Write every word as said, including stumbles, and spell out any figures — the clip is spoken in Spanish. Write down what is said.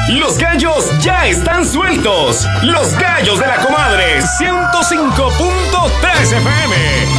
Los gallos ya están sueltos. Los gallos de la comadre. ciento cinco punto tres F M.